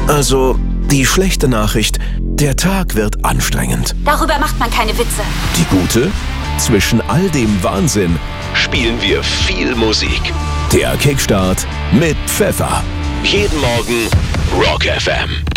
Also, die schlechte Nachricht, der Tag wird anstrengend. Darüber macht man keine Witze. Die gute? Zwischen all dem Wahnsinn spielen wir viel Musik. Der Kickstart mit Pfeffer. Jeden Morgen Rock FM.